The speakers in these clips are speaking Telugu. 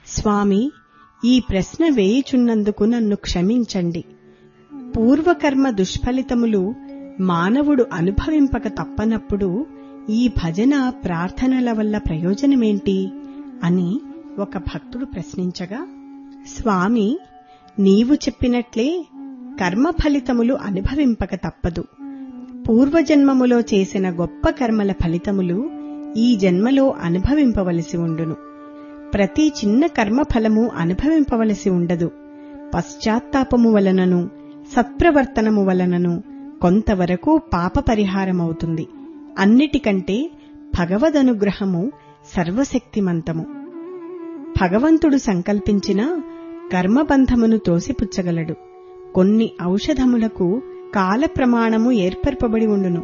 స్వామి, ఈ ప్రశ్న వేయుచున్నందుకు నన్ను క్షమించండి. పూర్వకర్మ దుష్ఫలితములు మానవుడు అనుభవింపక తప్పనప్పుడు ఈ భజన ప్రార్థనల వల్ల ప్రయోజనమేంటి అని ఒక భక్తుడు ప్రశ్నించగా, స్వామి, నీవు చెప్పినట్లే కర్మ ఫలితములు అనుభవింపక తప్పదు. పూర్వజన్మములో చేసిన గొప్ప కర్మల ఫలితములు ఈ జన్మలో అనుభవింపవలసి ఉండును. ప్రతి చిన్న కర్మఫలము అనుభవింపవలసి ఉండదు. పశ్చాత్తాపము వలనను సత్ప్రవర్తనము వలనను కొంతవరకు పాప పరిహారమవుతుంది. అన్నిటికంటే భగవదనుగ్రహము సర్వశక్తిమంతము. భగవంతుడు సంకల్పించిన కర్మబంధమును తోసిపుచ్చగలడు. కొన్ని ఔషధములకు కాల ప్రమాణము ఏర్పరపబడి ఉండును.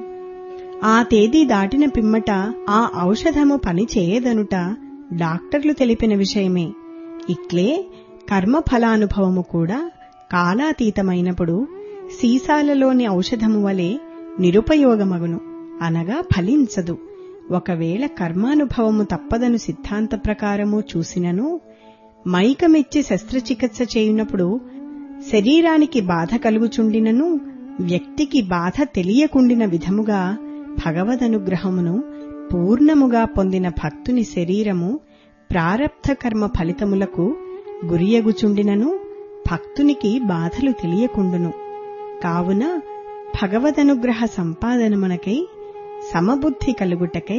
ఆ తేదీ దాటిన పిమ్మట ఆ ఔషధము పనిచేయదనుట డాక్టర్లు తెలిపిన విషయమే. ఇట్లే కర్మఫలానుభవము కూడా కాలాతీతమైనప్పుడు సీసాలలోని ఔషధము వలె నిరుపయోగమగును, అనగా ఫలించదు. ఒకవేళ కర్మానుభవము తప్పదను సిద్ధాంత ప్రకారము చూసినను, మైకమెచ్చి శస్త్రచికిత్స చేయునప్పుడు శరీరానికి బాధ కలుగుచుండినను వ్యక్తికి బాధ తెలియకుండిన విధముగా భగవదనుగ్రహమును పూర్ణముగా పొందిన భక్తుని శరీరము ప్రారబ్ధ కర్మ ఫలితములకు గురియగుచుండినను భక్తునికి బాధలు తెలియకుండును. కావున భగవదనుగ్రహ సంపాదనమునకై సమబుద్ధి కలుగుటకై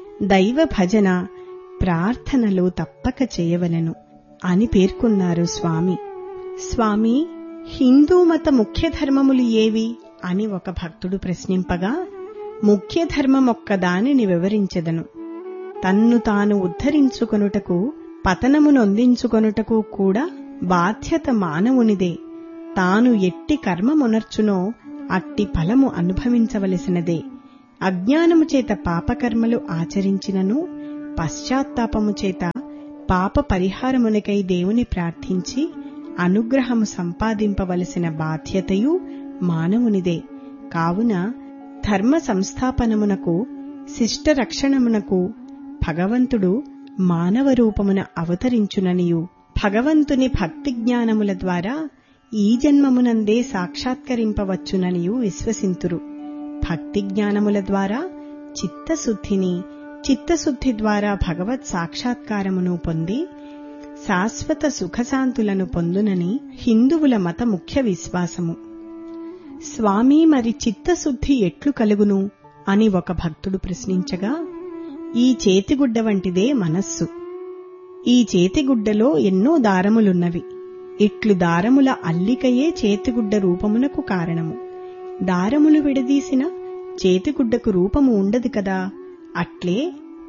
దైవ భజన ప్రార్థనలు తప్పక చేయవలెను అని పేర్కొన్నారు స్వామి. స్వామి, హిందూ మత ముఖ్య ధర్మములు ఏవి అని ఒక భక్తుడు ప్రశ్నింపగా, ముఖ్య ధర్మమొక్కదానిని వివరించెదను. తన్ను తాను ఉద్ధరించుకొనుటకు, పతనమునొందించుకొనుటకు కూడా బాధ్యత మానవునిదే. తాను ఎట్టి కర్మమునర్చునో అట్టి ఫలము అనుభవించవలసినదే. అజ్ఞానము చేత పాపకర్మలు ఆచరించినను పశ్చాత్తాపము చేత పాప పరిహారమునకై దేవుని ప్రార్థించి అనుగ్రహము సంపాదింపవలసిన బాధ్యతయు మానవునిదే. కావున ధర్మ సంస్థాపనమునకు, శిష్టరక్షణమునకు భగవంతుడు మానవ రూపమున అవతరించుననియు, భగవంతుని భక్తి జ్ఞానముల ద్వారా ఈ జన్మమునందే సాక్షాత్కరింపవచ్చుననియు విశ్వసింతురు. భక్తి జ్ఞానముల ద్వారా చిత్తశుద్ధిని, చిత్తశుద్ధి ద్వారా భగవత్ సాక్షాత్కారమును పొంది శాశ్వత సుఖశాంతులను పొందునని హిందువుల మత ముఖ్య విశ్వాసము. స్వామి, మరి చిత్తశుద్ధి ఎట్లు కలుగును అని ఒక భక్తుడు ప్రశ్నించగా, ఈ చేతిగుడ్డ వంటిదే మనస్సు. ఈ చేతిగుడ్డలో ఎన్నో దారములున్నవి. ఇట్లు దారముల అల్లికయే చేతిగుడ్డ రూపమునకు కారణము. దారములు విడదీసిన చేతిగుడ్డకు రూపము ఉండదు కదా. అట్లే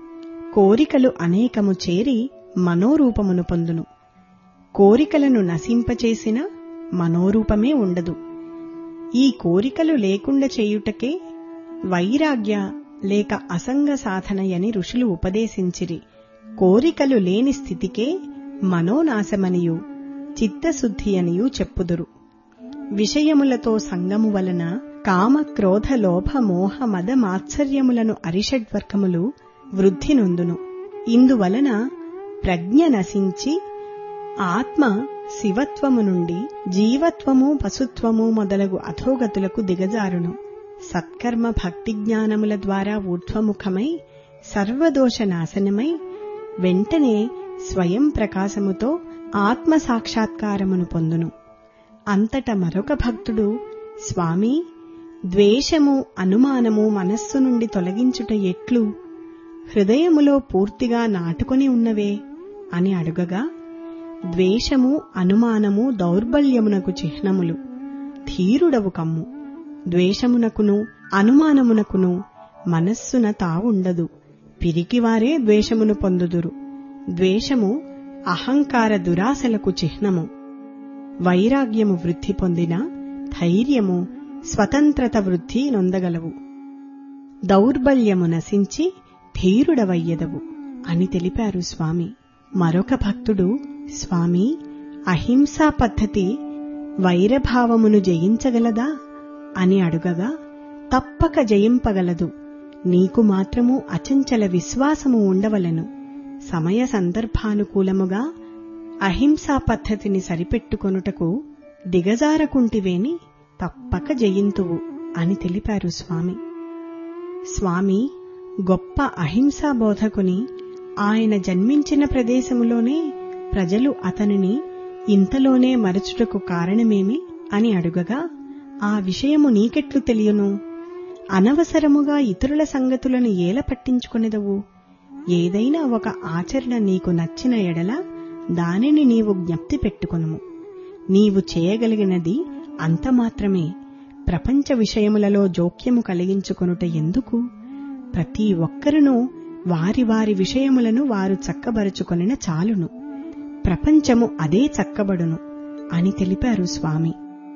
కోరికలు అనేకము చేరి మనోరూపమును పొందును. కోరికలను నశింపచేసిన మనోరూపమే ఉండదు. ఈ కోరికలు లేకుండా చేయుటకే వైరాగ్య లేక అసంగ సాధనయని ఋషులు ఉపదేశించిరి. కోరికలు లేని స్థితికే మనోనాశమనియు చిత్తశుద్ధి అనియు చెప్పుదురు. విషయములతో సంగము వలన కామ, క్రోధ, లోభ, మోహ, మద, మాత్సర్యములను అరిషడ్వర్గములు వృద్ధి నొందును. ఇందువలన ప్రజ్ఞ నశించి ఆత్మ శివత్వము నుండి జీవత్వము, పశుత్వము మొదలగు అధోగతులకు దిగజారును. సత్కర్మ భక్తి జ్ఞానముల ద్వారా ఊర్ధ్వముఖమై సర్వదోష నాశనమై వెంటనే స్వయం ప్రకాశముతో ఆత్మ సాక్షాత్కారమును పొందును. అంతట మరొక భక్తుడు, స్వామి, ద్వేషము, అనుమానము మనస్సు నుండి తొలగించుట ఎట్లు? హృదయములో పూర్తిగా నాటుకొని ఉన్నవే అని అడుగగా, ద్వేషము, అనుమానము దౌర్బల్యమునకు చిహ్నములు. ధీరుడవు కమ్ము. ద్వేషమునకును అనుమానమునకును మనస్సున తావుండదు. పిరికివారే ద్వేషమును పొందుదురు. ద్వేషము అహంకార దురాశలకు చిహ్నము. వైరాగ్యము వృద్ధి పొందిన ధైర్యము, స్వతంత్రత వృద్ధి నొందగలవు. దౌర్బల్యము నశించి ధీరుడవయ్యెదవు అని తెలిపారు స్వామి. మరొక భక్తుడు, స్వామి, అహింసా పద్ధతి వైరభావమును జయించగలదా అని అడుగగా, తప్పక జయింపగలదు. నీకు మాత్రము అచంచల విశ్వాసము ఉండవలెను. సమయ సందర్భానుకూలముగా అహింసా పద్ధతిని సరిపెట్టుకొనుటకు దిగజారకుంటివేని తప్పక జయింతువు అని తెలిపారు స్వామి. స్వామి గొప్ప అహింసా బోధకుని, ఆయన జన్మించిన ప్రదేశములోనే ప్రజలు అతనిని ఇంతలోనే మరచుటకు కారణమేమి అని అడుగగా, ఆ విషయము నీకెట్లు తెలియను? అనవసరముగా ఇతరుల సంగతులను ఏల పట్టించుకొనెదవు? ఏదైనా ఒక ఆచరణ నీకు నచ్చిన ఎడల దానిని నీవు జ్ఞప్తి పెట్టుకొనుము. నీవు చేయగలిగినది అంత మాత్రమే. ప్రపంచ విషయములలో జోక్యము కలిగించుకొనుట ఎందుకు? ప్రతి ఒక్కరునూ వారి వారి విషయములను వారు చక్కబరుచుకొనిన చాలును. ప్రపంచము అదే చక్కబడును అని తెలిపారు స్వామి.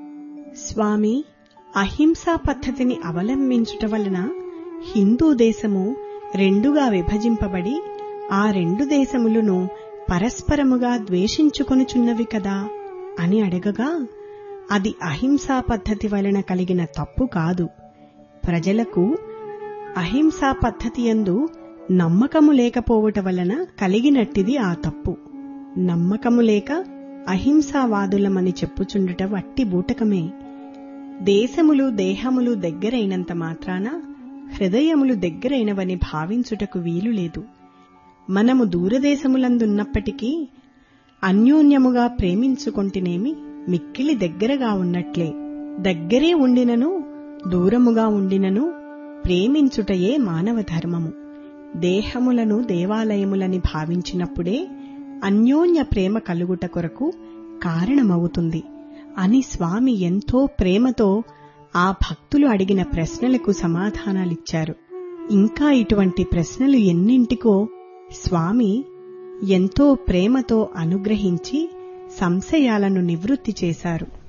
స్వామి అహింసా పద్ధతిని అవలంబించుట వలన హిందూ దేశము రెండుగా విభజింపబడి ఆ రెండు దేశములను పరస్పరముగా ద్వేషించుకొనుచున్నవి కదా అని అడగగా, అది అహింసా పద్ధతి వలన కలిగిన తప్పు కాదు. ప్రజలకు అహింసా పద్ధతి యందు నమ్మకము లేకపోవుట వలన కలిగినట్టిది ఆ తప్పు. నమ్మకము లేక అహింసావాదులమని చెప్పుచుండుట వట్టి బూటకమే. దేశములు దేహములు దగ్గరైనంత మాత్రాన హృదయములు దగ్గరైనవని భావించుటకు వీలులేదు. మనము దూరదేశములందున్నప్పటికీ అన్యోన్యముగా ప్రేమించుకొంటినేమి మిక్కిలి దగ్గరగా ఉన్నట్లే. దగ్గరే ఉండినను దూరముగా ఉండినను ప్రేమించుటయే మానవ ధర్మము. దేహములను దేవాలయములని భావించినప్పుడే అన్యోన్య ప్రేమ కలుగుట కొరకు కారణమవుతుంది అని స్వామి ఎంతో ప్రేమతో ఆ భక్తులు అడిగిన ప్రశ్నలకు సమాధానాలిచ్చారు. ఇంకా ఇటువంటి ప్రశ్నలు ఎన్నింటికో స్వామి ఎంతో ప్రేమతో అనుగ్రహించి సంశయాలను నివృత్తి చేశారు.